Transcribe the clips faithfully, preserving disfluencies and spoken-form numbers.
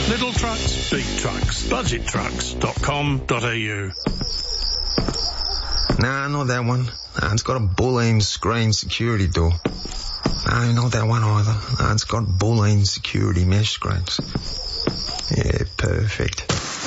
Little trucks, big trucks, budget trucks dot com dot a u. Nah, not that one. Nah, it's got a Boolean screen security door. No, not that one either. Nah, it's got Boolean security mesh screens. Yeah, perfect.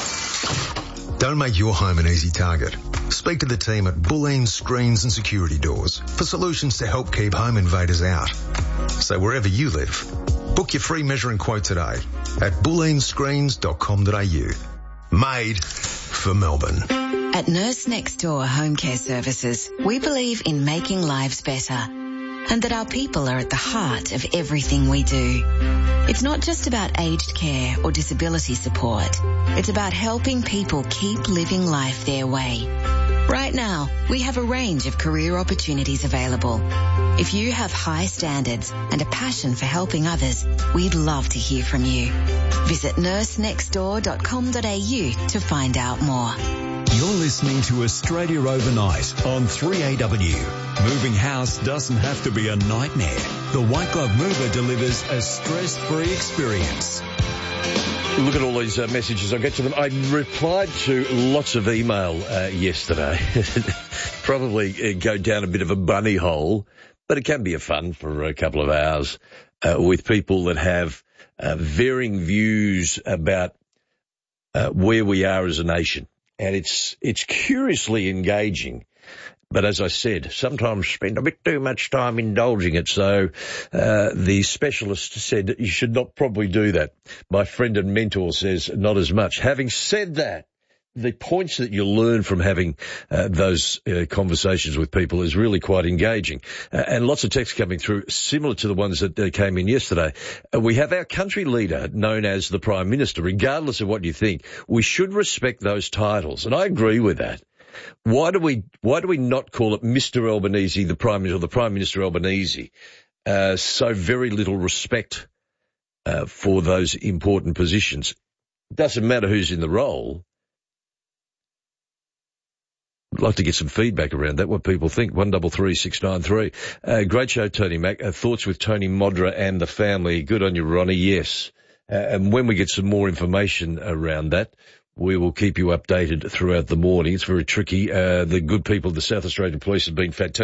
Don't make your home an easy target. Speak to the team at Boolean Screens and Security Doors for solutions to help keep home invaders out. So wherever you live, book your free measuring quote today at boolean screens dot com dot a u. Made for Melbourne. At Nurse Next Door Home Care Services, we believe in making lives better and that our people are at the heart of everything we do. It's not just about aged care or disability support. It's about helping people keep living life their way. Right now, we have a range of career opportunities available. If you have high standards and a passion for helping others, we'd love to hear from you. Visit nurse next door dot com dot a u to find out more. You're listening to Australia Overnight on three A W. Moving house doesn't have to be a nightmare. The White Glove Mover delivers a stress-free experience. Look at all these uh, messages. I'll get to them. I replied to lots of email uh, yesterday. Probably uh, go down a bit of a bunny hole, but it can be a fun for a couple of hours uh, with people that have uh, varying views about uh, where we are as a nation. And it's it's curiously engaging. But as I said, sometimes spend a bit too much time indulging it. So uh, the specialist said that you should not probably do that. My friend and mentor says not as much. Having said that, the points that you learn from having uh, those uh, conversations with people is really quite engaging. Uh, and lots of texts coming through, similar to the ones that uh, came in yesterday. Uh, we have our country leader known as the Prime Minister. Regardless of what you think, we should respect those titles. And I agree with that. Why do we why do we not call it Mister Albanese, the Prime Minister, or the Prime Minister Albanese? Uh, so very little respect uh, for those important positions. It doesn't matter who's in the role. I'd like to get some feedback around that, what people think. one double three six nine three. Uh, great show, Tony Mac. Uh, thoughts with Tony Modra and the family. Good on you, Ronnie. Yes. Uh, and when we get some more information around that, we will keep you updated throughout the morning. It's very tricky. Uh, the good people of the South Australian Police have been fantastic.